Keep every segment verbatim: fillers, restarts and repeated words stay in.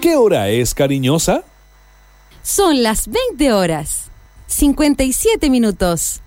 ¿Qué hora es, cariñosa? Son las veinte horas, cincuenta y siete minutos.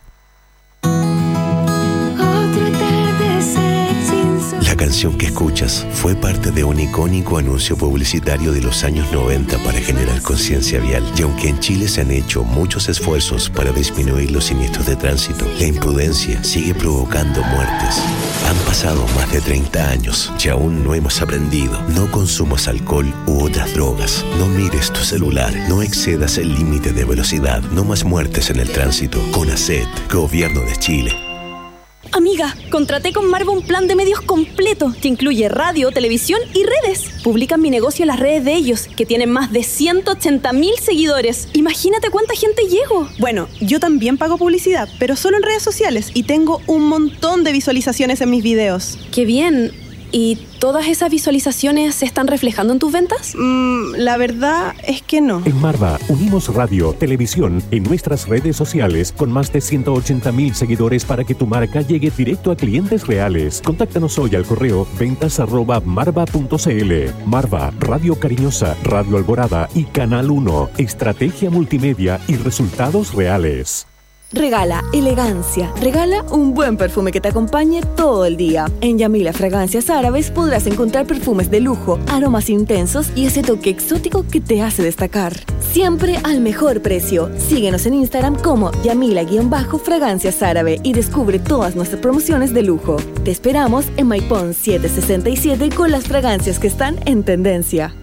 La canción que escuchas fue parte de un icónico anuncio publicitario de los años noventa para generar conciencia vial. Y aunque en Chile se han hecho muchos esfuerzos para disminuir los siniestros de tránsito, la imprudencia sigue provocando muertes. Han pasado más de treinta años y aún no hemos aprendido. No consumas alcohol u otras drogas. No mires tu celular. No excedas el límite de velocidad. No más muertes en el tránsito. CONACET, Gobierno de Chile. Amiga, contraté con Marva un plan de medios completo que incluye radio, televisión y redes. Publican mi negocio en las redes de ellos, que tienen más de ciento ochenta mil seguidores. Imagínate cuánta gente llego. Bueno, yo también pago publicidad, pero solo en redes sociales y tengo un montón de visualizaciones en mis videos. ¡Qué bien! ¿Y todas esas visualizaciones se están reflejando en tus ventas? Mm, la verdad es que no. En Marva unimos radio, televisión en nuestras redes sociales con más de ciento ochenta mil seguidores para que tu marca llegue directo a clientes reales. Contáctanos hoy al correo ventas arroba marva punto cl. Marva, Radio Cariñosa, Radio Alborada y Canal uno. Estrategia multimedia y resultados reales. Regala elegancia. Regala un buen perfume que te acompañe todo el día. En Yamila Fragancias Árabes podrás encontrar perfumes de lujo, aromas intensos y ese toque exótico que te hace destacar. Siempre al mejor precio. Síguenos en Instagram como Yamila-Fragancias Árabe y descubre todas nuestras promociones de lujo. Te esperamos en Maipón setecientos sesenta y siete con las fragancias que están en tendencia.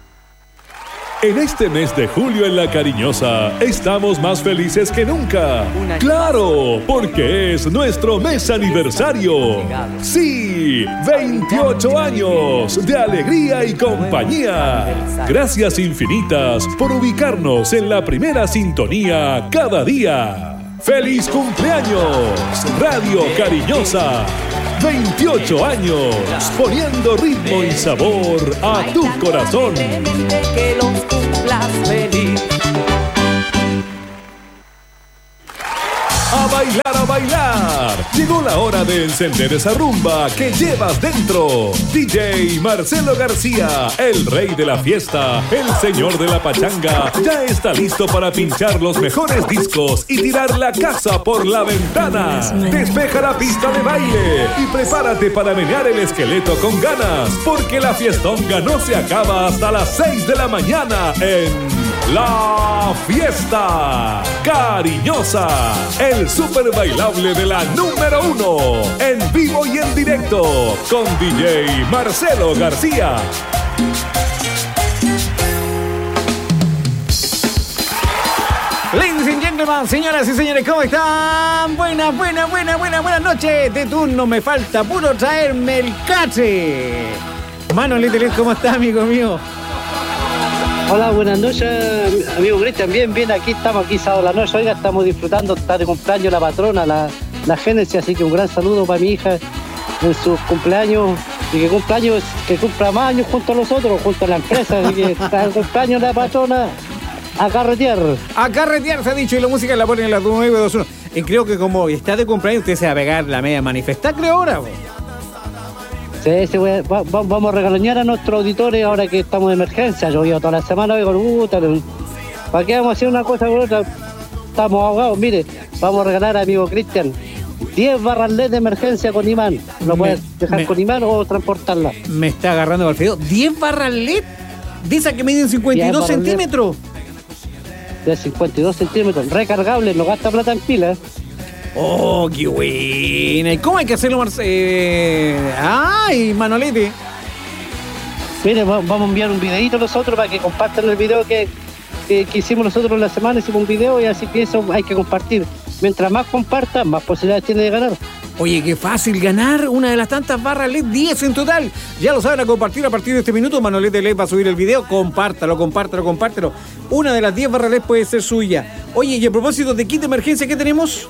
En este mes de julio en La Cariñosa estamos más felices que nunca. ¡Claro! Porque es nuestro mes aniversario. ¡Sí! veintiocho años de alegría y compañía. Gracias infinitas por ubicarnos en la primera sintonía cada día. ¡Feliz cumpleaños, Radio Cariñosa! veintiocho años, poniendo ritmo y sabor a tu corazón. Que los cumplas feliz. A bailar, a bailar. Llegó la hora de encender esa rumba que llevas dentro. D J Marcelo García, el rey de la fiesta, el señor de la pachanga, ya está listo para pinchar los mejores discos y tirar la casa por la ventana. Despeja la pista de baile y prepárate para menear el esqueleto con ganas, porque la fiestonga no se acaba hasta las seis de la mañana en La Fiesta Cariñosa, el super bailable de la número uno, en vivo y en directo, con D J Marcelo García. Ladies and gentlemen, señoras y señores, ¿cómo están? Buenas, buenas, buenas, buenas, buenas noches. De turno me falta puro traerme el cache. Manolete, ¿cómo está, amigo mío? Hola, buenas noches, amigo Cristian. Bien, bien, aquí estamos, aquí sábado la noche. Oiga, estamos disfrutando, está de cumpleaños la patrona, la, la Génesis, así que un gran saludo para mi hija en su cumpleaños y que cumpleaños, que cumpla más años junto a nosotros, junto a la empresa, así que está el cumpleaños la patrona. A carretear. A carretear se ha dicho y la música la ponen en la nueve dos uno. Y creo que como está de cumpleaños, usted se va a pegar la media manifestar, creo ahora. Bro. Sí, sí, va, va, vamos a regaloñar a nuestros auditores ahora que estamos de emergencia. Yo toda la semana hoy con puta. ¿Para qué vamos a hacer una cosa con otra? Estamos ahogados. Mire, vamos a regalar a amigo Cristian diez barras L E D de emergencia con imán. ¿Lo puedes dejar me, con imán o transportarla? Me está agarrando al feo. ¿diez barras L E D? De esas que miden cincuenta y dos centímetros. De cincuenta y dos centímetros, recargable, no gasta plata en pilas. Oh, qué buena. ¿Y cómo hay que hacerlo, Marce? Eh... ¡Ay, Manolete! Mire, vamos a enviar un videito nosotros para que compartan el video que, que, que hicimos nosotros la semana. Hicimos un video y así que eso hay que compartir. Mientras más compartan, más posibilidades tiene de ganar. Oye, qué fácil ganar una de las tantas barras L E D, diez en total. Ya lo saben, a compartir a partir de este minuto. Manolete L E D va a subir el video. Compártalo, compártalo, compártelo. Una de las diez barras L E D puede ser suya. Oye, y a propósito de kit de emergencia, ¿qué tenemos?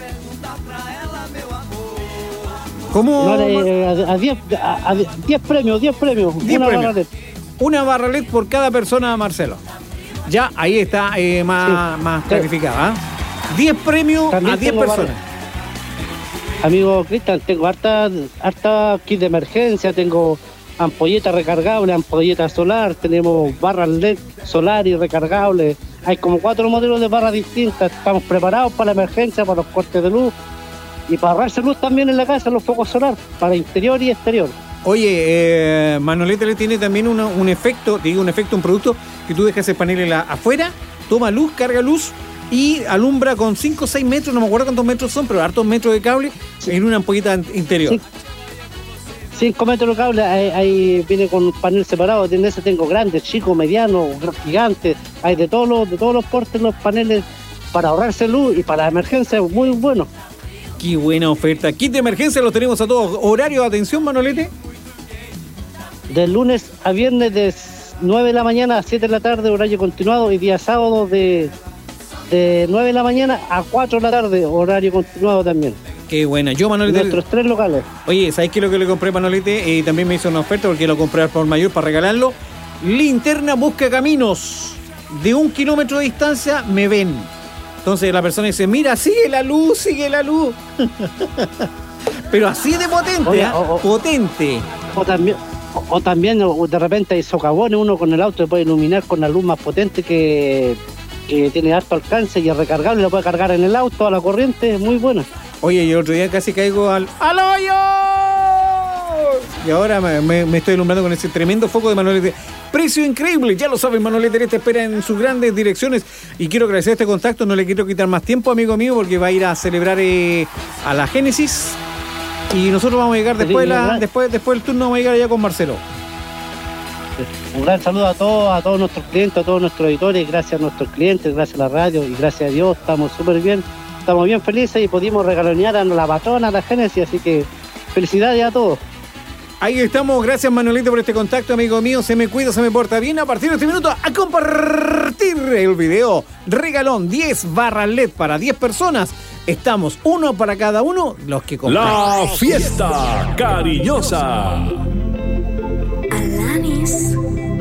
¿Cómo? No, a diez premios, diez premios. diez una premios. barra L E D. Una barra L E D por cada persona, Marcelo. Ya, ahí está eh, más, sí. más clarificada. ¿eh? diez premios también a diez personas. Barra. Amigo Cristian, tengo harta, harta kit de emergencia, tengo ampolletas recargables, ampolletas solar, tenemos barras L E D solar y recargables. Hay como cuatro modelos de barras distintas. Estamos preparados para la emergencia, para los cortes de luz y para ahorrarse luz también en la casa, los focos solar, para interior y exterior. Oye, eh, Manolete le tiene también una, un efecto, te digo un efecto, un producto que tú dejas el panel la, afuera, toma luz, carga luz y alumbra con cinco o seis metros, no me acuerdo cuántos metros son, pero hartos metros de cable sí. en una ampolleta interior. cinco metros de cable, ahí, ahí viene con un panel separado, en ese tengo grandes, chicos, medianos, gigantes, hay de todos los, de todos los portes los paneles para ahorrarse luz y para emergencia, muy bueno. Qué buena oferta. Kit de emergencia los tenemos a todos. ¿Horario de atención, Manolete? De lunes a viernes de nueve de la mañana a siete de la tarde, horario continuado, y día sábado de, de nueve de la mañana a cuatro de la tarde, horario continuado también. Qué buena. Yo, Manolete... Nuestros tres locales. Oye, ¿sabes qué es lo que le compré, Manolete? Y eh, también me hizo una oferta porque lo compré al por mayor para regalarlo. Linterna busca caminos. De un kilómetro de distancia me ven. Entonces la persona dice, mira, sigue la luz, sigue la luz. Pero así de potente, Oye, ¿eh? o, o, potente. O también... O también de repente hay socavones, uno con el auto puede iluminar con la luz más potente que, que tiene alto alcance y es recargable, lo puede cargar en el auto a la corriente, es muy buena. Oye, y el otro día casi caigo al ¡al hoyo! Y ahora me, me, me estoy alumbrando con ese tremendo foco de Manolete. Precio increíble, ya lo saben, Manolete te espera en sus grandes direcciones. Y quiero agradecer este contacto, no le quiero quitar más tiempo, amigo mío, porque va a ir a celebrar eh, a la Génesis. Y nosotros vamos a llegar después, sí, la, después, después del turno, vamos a llegar allá con Marcelo. Un gran saludo a todos, a todos nuestros clientes, a todos nuestros editores, gracias a nuestros clientes, gracias a la radio y gracias a Dios, estamos súper bien, estamos bien felices y pudimos regalonear a la patrona, a la Génesis, así que felicidades a todos. Ahí estamos, gracias Manolete por este contacto, amigo mío, se me cuida, se me porta bien. A partir de este minuto, a compartir el video, regalón, diez barras L E D para diez personas. Estamos uno para cada uno, los que compran. La fiesta cariñosa. Alanis.